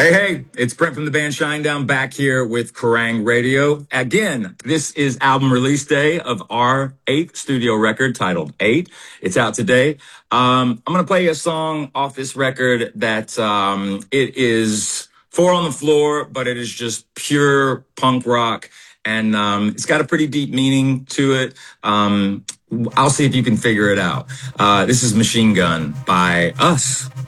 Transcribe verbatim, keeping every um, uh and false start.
Hey, hey, it's Brent from the band Shinedown back here with Kerrang Radio. Again, this is album release day of our eighth studio record titled Eight. It's out today. Um, I'm going to play a song off this record that um, it is four on the floor, but it is just pure punk rock. And um, it's got a pretty deep meaning to it. Um, I'll see if you can figure it out. Uh, this is Machine Gun by us.